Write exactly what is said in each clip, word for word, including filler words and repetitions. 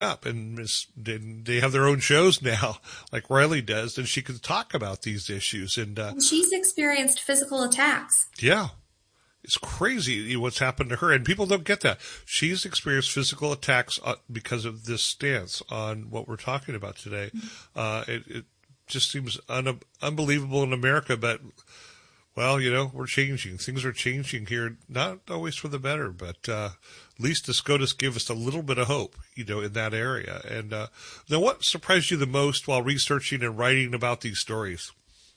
up, and Miss, they have their own shows now, like Riley does, and she can talk about these issues. And, uh, and she's experienced physical attacks. Yeah. It's crazy what's happened to her, and people don't get that. She's experienced physical attacks because of this stance on what we're talking about today. Uh, it, it just seems un- unbelievable in America, but, well, you know, we're changing. Things are changing here, not always for the better, but uh, at least the SCOTUS gave us a little bit of hope, you know, in that area. And uh, now what surprised you the most while researching and writing about these stories?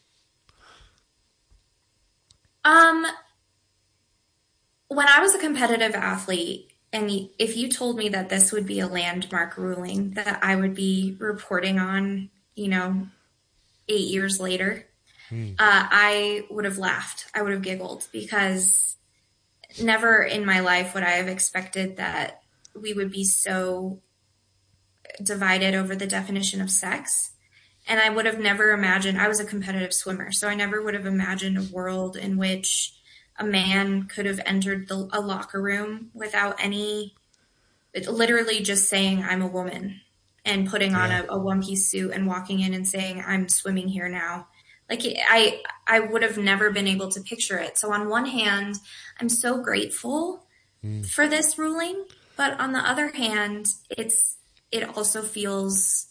Um... When I was a competitive athlete, and if you told me that this would be a landmark ruling that I would be reporting on, you know, eight years later, hmm. uh, I would have laughed. I would have giggled, because never in my life would I have expected that we would be so divided over the definition of sex. And I would have never imagined, I was a competitive swimmer, so I never would have imagined a world in which a man could have entered the, a locker room without any, literally just saying, I'm a woman, and putting yeah. on a, a one-piece suit and walking in and saying, I'm swimming here now. Like, I, I would have never been able to picture it. So on one hand, I'm so grateful mm. for this ruling, but on the other hand, it's, it also feels,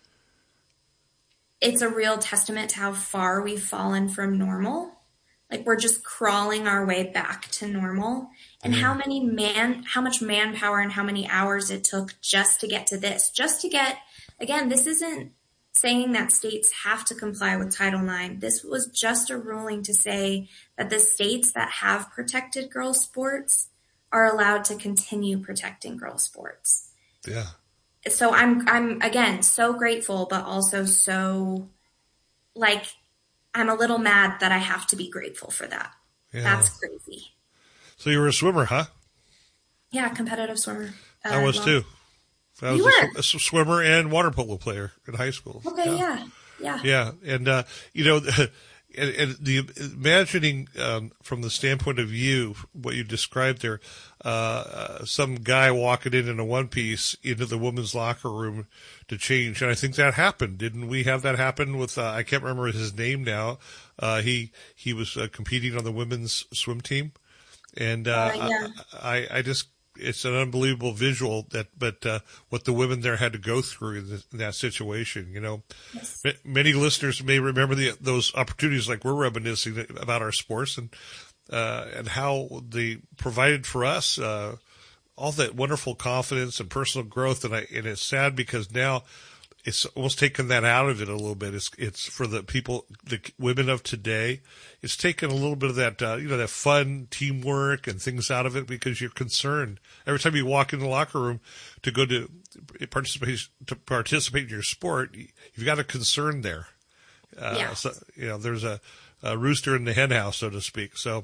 it's a real testament to how far we've fallen from normal. Like, we're just crawling our way back to normal, and mm. how many man, how much manpower and how many hours it took just to get to this, just to get, again, this isn't saying that states have to comply with Title nine. This was just a ruling to say that the states that have protected girls' sports are allowed to continue protecting girls' sports. Yeah. So I'm, I'm again, so grateful, but also so, like, I'm a little mad that I have to be grateful for that. Yeah. That's crazy. So you were a swimmer, huh? Yeah, competitive swimmer. Uh, I was well, too. I was you a, were? a swimmer and water polo player in high school. Okay, yeah, yeah. Yeah, yeah. And, uh, you know, and, and the imagining um, from the standpoint of you, what you described there, uh, uh, some guy walking in in a one-piece into the women's locker room to change. And I think that happened. Didn't we have that happen with, uh, I can't remember his name now. Uh, he, he was uh, competing on the women's swim team. And, uh, uh yeah. I, I just, it's an unbelievable visual that, but, uh, what the women there had to go through in, the, in that situation, you know, yes. M- many listeners may remember the, those opportunities like we're reminiscing about our sports and, uh, and how they provided for us, uh, all that wonderful confidence and personal growth. And I, and it's sad because now it's almost taken that out of it a little bit. It's, it's for the people, the women of today, it's taken a little bit of that, uh, you know, that fun teamwork and things out of it because you're concerned every time you walk in the locker room to go to participate, to participate in your sport. You've got a concern there. Uh, yeah. So, you know, there's a, a rooster in the hen house, so to speak. So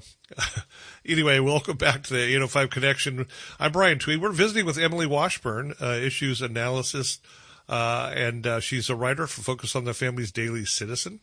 anyway, welcome back to the eight oh five Connection. I'm Brian Tweed. We're visiting with Emily Washburn, uh, issues analysis. Uh, and, uh, she's a writer for Focus on the Family's Daily Citizen.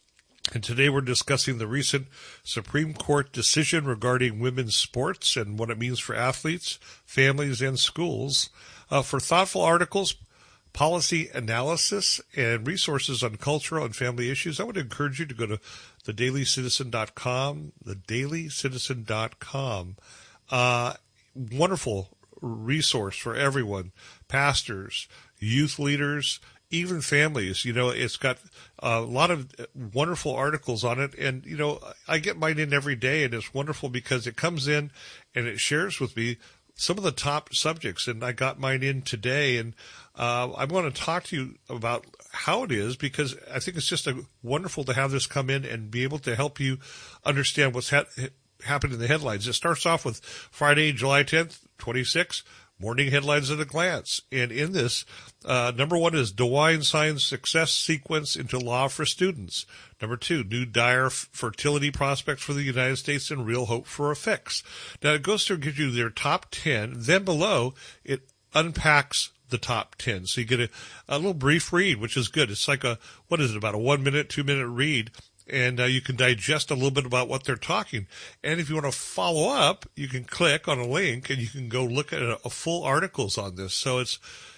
And today we're discussing the recent Supreme Court decision regarding women's sports and what it means for athletes, families, and schools. Uh, for thoughtful articles, policy analysis, and resources on cultural and family issues, I would encourage you to go to the daily citizen dot com, the daily citizen dot com. Uh, wonderful resource for everyone, pastors, youth leaders, even families. You know, it's got a lot of wonderful articles on it. And, you know, I get mine in every day, and it's wonderful because it comes in and it shares with me some of the top subjects. And I got mine in today, and uh, I want to talk to you about how it is, because I think it's just a, wonderful to have this come in and be able to help you understand what's ha- happened in the headlines. It starts off with Friday, July tenth, twenty-six. Morning headlines at a glance. And in this, uh, number one is DeWine signs success sequence into law for students. Number two, new dire fertility prospects for the United States and real hope for a fix. Now it goes through and gives you their top ten. Then below, it unpacks the top ten. So you get a, a little brief read, which is good. It's like a, what is it, about a one minute, two minute read. And uh, you can digest a little bit about what they're talking. And if you want to follow up, you can click on a link and you can go look at a, a full articles on this. So it's